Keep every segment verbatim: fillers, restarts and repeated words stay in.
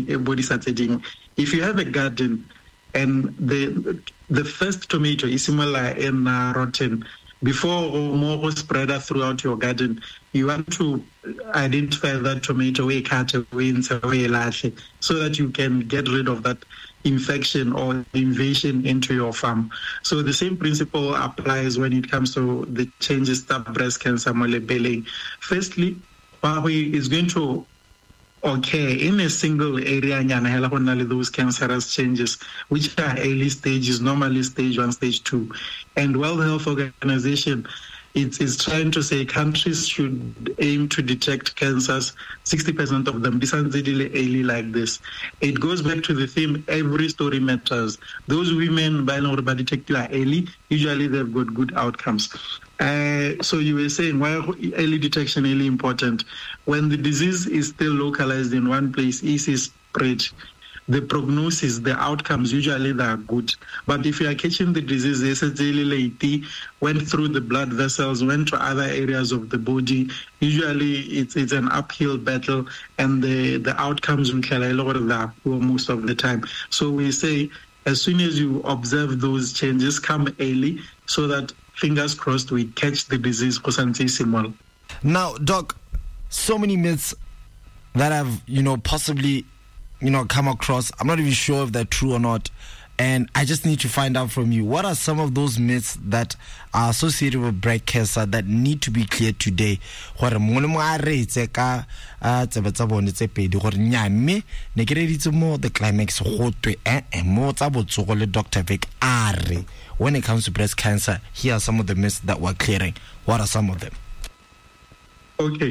body setting. If you have a garden and the the first tomato is similar in uh, rotten, before more spreader throughout your garden, you want to identify that tomato way cut away in so that you can get rid of that infection or invasion into your farm. So the same principle applies when it comes to the changes to breast cancer molebeling. Firstly, Huawei is going to occur in a single area, those cancerous changes, which are early stages, normally stage one, stage two. And World Health Organization It is trying to say countries should aim to detect cancers, sixty percent of them, decidedly early like this. It goes back to the theme, every story matters. Those women, by now, detected early, usually they've got good outcomes. Uh, so you were saying, why early detection really important? When the disease is still localized in one place, easy spread, the prognosis, the outcomes, usually they are good. But if you are catching the disease, late, went through the blood vessels, went to other areas of the body, usually it's it's an uphill battle, and the, the outcomes will carry a lot of that most of the time. So we say, as soon as you observe those changes, come early so that, fingers crossed, we catch the disease. Now, Doc, so many myths that have, you know, possibly you know, come across. I'm not even sure if they're true or not. And I just need to find out from you, what are some of those myths that are associated with breast cancer that need to be cleared today? Gore mo a re itse ka tsebe tsa bone tse pedi gore nyame ne ke reditse mo the climax go twe eh mo tsa botsogo le Doctor Vic are when it comes to breast cancer. Here are some of the myths that we're clearing. What are some of them? Okay.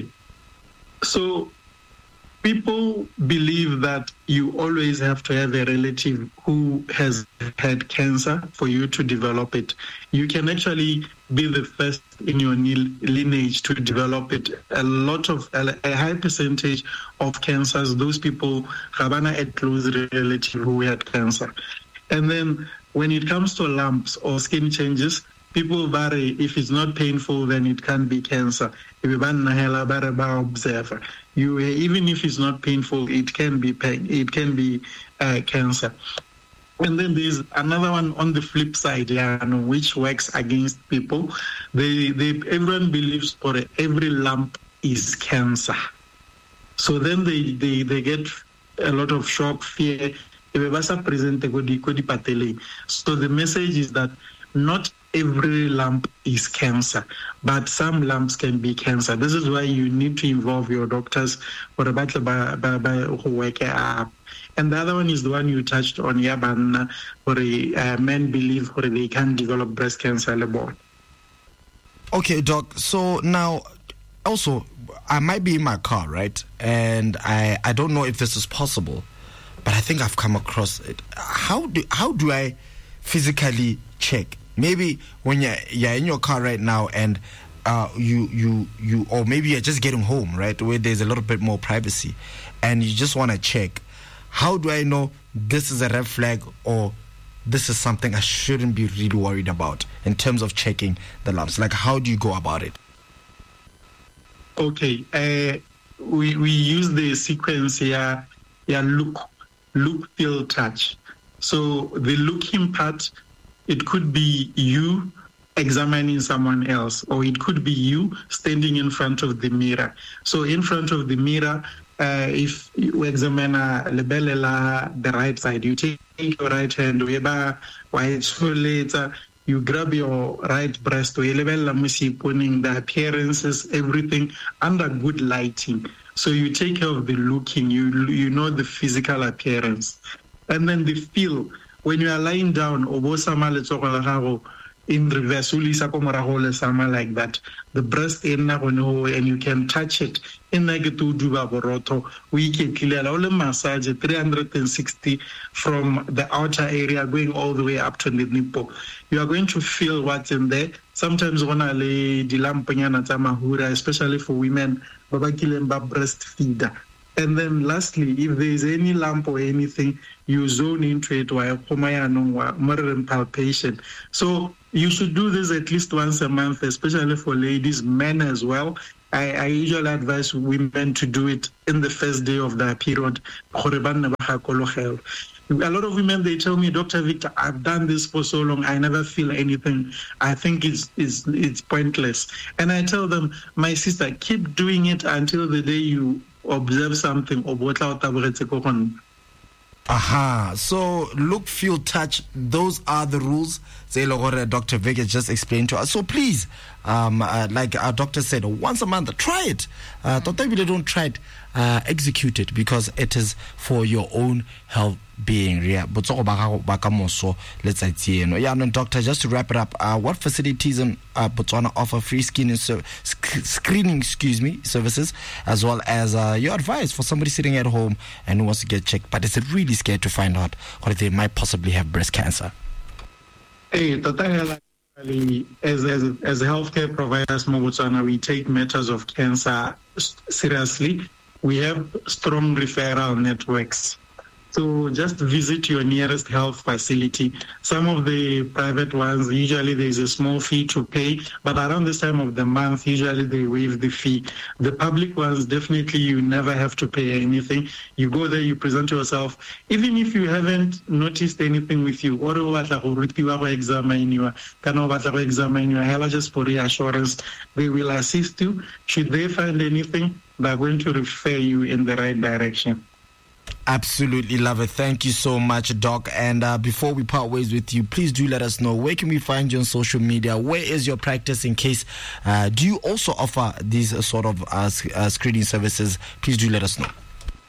So people believe that you always have to have a relative who has had cancer for you to develop it. You can actually be the first in your lineage to develop it. A lot of, a high percentage of cancers, those people have a close relative who had cancer. And then when it comes to lumps or skin changes, people vary. If it's not painful, then it can be cancer. You, even if it's not painful, it can be pain, it can be uh, cancer. And then there's another one on the flip side, yeah, which works against people. They, they, everyone believes for every lump is cancer. So then they, they, they get a lot of shock, fear. So the message is that not every lump is cancer, but some lumps can be cancer. This is why you need to involve your doctors for about who work up. And the other one is the one you touched on, Yaban, where uh, men believe where they can develop breast cancer. Okay, Doc. So now, also, I might be in my car, right? And I, I don't know if this is possible, but I think I've come across it. How do how do I physically check? Maybe when you're, you're in your car right now and uh, you, you, you, or maybe you're just getting home, right, where there's a little bit more privacy, and you just want to check. How do I know this is a red flag or this is something I shouldn't be really worried about in terms of checking the lumps? Like, how do you go about it? Okay, uh, we we use the sequence here, yeah, look, look, feel, touch. So the looking part, it could be you examining someone else, or it could be you standing in front of the mirror. So in front of the mirror, uh, if you examine the right side, you take your right hand, you grab your right breast, putting the appearances, everything under good lighting. So you take care of the looking, you you know the physical appearance. And then the feel. When you are lying down, in reverse, like that, the breast and you can touch it. We can clear massage three hundred sixty from the outer area going all the way up to the nipple. You are going to feel what's in there. Sometimes when I lay the lampanya, especially for women, breastfeeder. And then lastly, if there is any lump or anything, you zone into it while palpation. So you should do this at least once a month, especially for ladies, men as well. I, I usually advise women to do it in the first day of their period. A lot of women, they tell me, Doctor Victor, I've done this for so long, I never feel anything. I think it's it's it's pointless. And I tell them, my sister, keep doing it until the day you observe something. Aha. So look, feel, touch. Those are the rules. Doctor Vic has just explained to us. So please, um, uh, like our doctor said, once a month, try it. Uh, don't try it. Uh, execute it, because it is for your own health being. Yeah, but let's say, yeah, no, doctor, just to wrap it up, uh, what facilities in uh, Botswana offer free screening, so, sc- screening, excuse me, services, as well as uh, your advice for somebody sitting at home and who wants to get checked, but is really scared to find out what they might possibly have breast cancer? Hey, Tata, as as as healthcare providers, Botswana, we take matters of cancer seriously. We have strong referral networks. So just visit your nearest health facility. Some of the private ones, usually there's a small fee to pay, but around this time of the month, usually they waive the fee. The public ones, definitely you never have to pay anything. You go there, you present yourself. Even if you haven't noticed anything with you, or examine you, examine you, just for reassurance, they will assist you. Should they find anything, they're going to refer you in the right direction. Absolutely love it. Thank you so much, Doc. And uh, before we part ways with you, please do let us know, where can we find you on social media? Where is your practice in case? Uh, do you also offer these uh, sort of uh, uh, screening services? Please do let us know.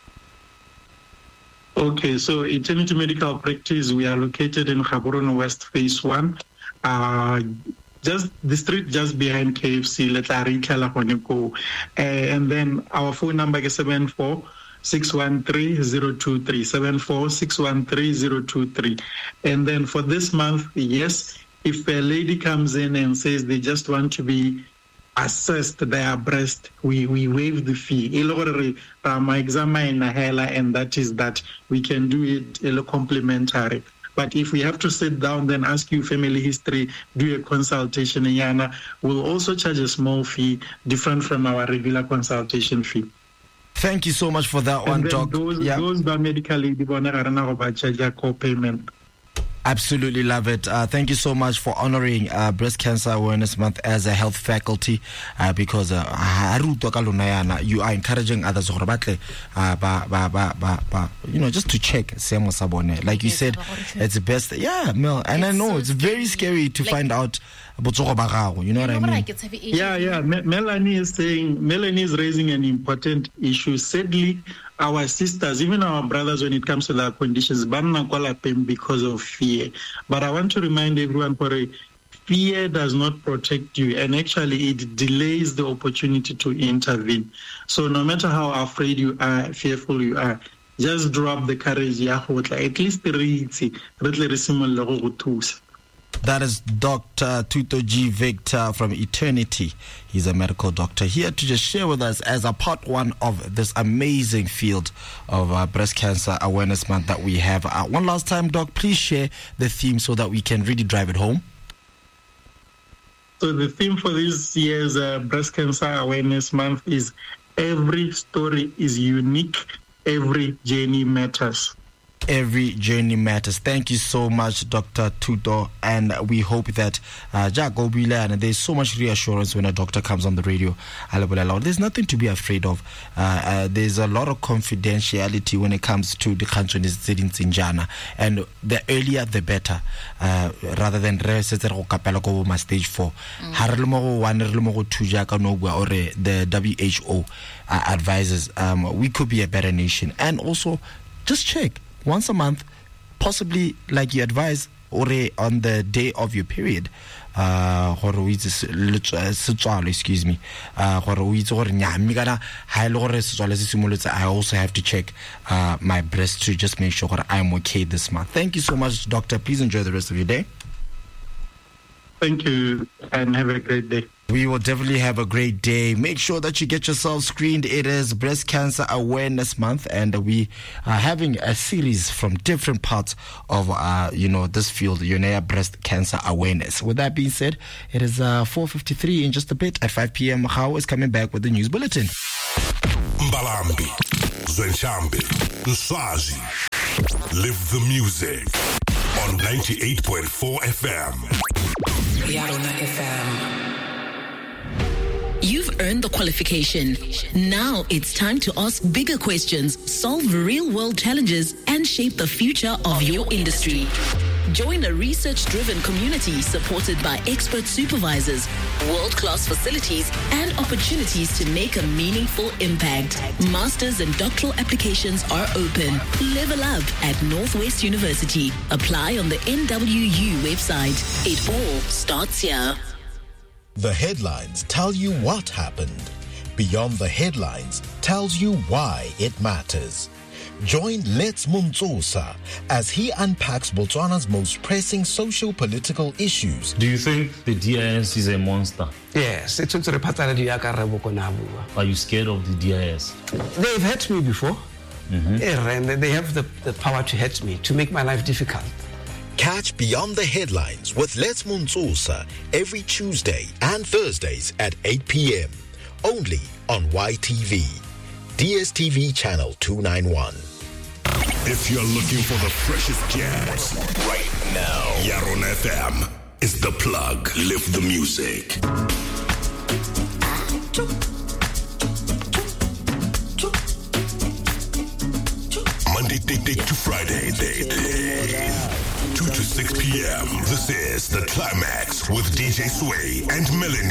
Okay, so Eternity Medical Practice, we are located in Gaborone West, Phase one. Uh, just the street just behind K F C, Letari Kalakoniko. And then our phone number is seven four six one three zero two three, seven four six one three zero two three. And then for this month, yes, if a lady comes in and says they just want to be assessed their breast, we, we waive the fee. And that is that we can do it complimentary. But if we have to sit down, then ask you family history, do a consultation, Yana, we'll also charge a small fee different from our regular consultation fee. Thank you so much for that and one, then Doc. Those, yeah. those medically, they charge a co-payment. Absolutely love it. Uh, thank you so much for honoring uh, Breast Cancer Awareness Month as a health faculty, uh, because uh, you are encouraging others, uh, you know, just to check. Like you said, it's best. Yeah, Mel, and I know it's very scary to find out. You know what I mean? Yeah, yeah. Melanie is saying, Melanie is raising an important issue. Sadly, our sisters, even our brothers, when it comes to their conditions, because of fear. But I want to remind everyone, fear does not protect you, and actually it delays the opportunity to intervene. So no matter how afraid you are, fearful you are, just drop the courage. At least read. That is Doctor Tuto G. Victor from Eternity. He's a medical doctor here to just share with us as a part one of this amazing field of uh, Breast Cancer Awareness Month that we have. Uh, one last time, Doc, please share the theme so that we can really drive it home. So the theme for this year's uh, Breast Cancer Awareness Month is every story is unique, every journey matters. Every journey matters. Thank you so much, Doctor Tuto, and we hope that uh, Jack Obila, and there's so much reassurance when a doctor comes on the radio. There's nothing to be afraid of. Uh, uh, there's a lot of confidentiality when it comes to the country in Jana, and the earlier the better, uh, rather than stage four. Mm. The W H O uh, advises um, we could be a better nation, and also just check once a month, possibly like you advise, or on the day of your period. Uh, excuse me. Uh, I also have to check uh, my breast to just make sure I'm okay this month. Thank you so much, Doctor. Please enjoy the rest of your day. Thank you, and have a great day. We will definitely have a great day. Make sure that you get yourself screened. It is Breast Cancer Awareness Month, and we are having a series from different parts of, uh, you know, this field, Yonea Breast Cancer Awareness. With that being said, it is uh, four fifty-three in just a bit. At five p.m., How is coming back with the news bulletin. Mbalambi, Zwenshambi, Nswazi. Live the music on ninety-eight point four F M. Yarona F M. You've earned the qualification. Now it's time to ask bigger questions, solve real-world challenges, and shape the future of your industry. Join a research-driven community supported by expert supervisors, world-class facilities, and opportunities to make a meaningful impact. Masters and doctoral applications are open. Level up at Northwest University. Apply on the N W U website. It all starts here. The headlines tell you what happened. Beyond the headlines tells you why it matters. Join Let's Mumtsosa as he unpacks Botswana's most pressing socio-political issues. Do you think the D I S is a monster? Yes, it's a Are you scared of the D I S? They've hurt me before. Mm-hmm. Yeah, and they have the, the power to hurt me, to make my life difficult. Catch Beyond the Headlines with Let's Mumtsosa every Tuesday and Thursdays at eight p.m. Only on Y T V. D S T V channel two ninety-one. If you're looking for the freshest jams right now, Yarona F M is the plug. Live the music. Monday day, day to Friday day, day. two to six p.m. This is The Climax with D J Sway and Melanie.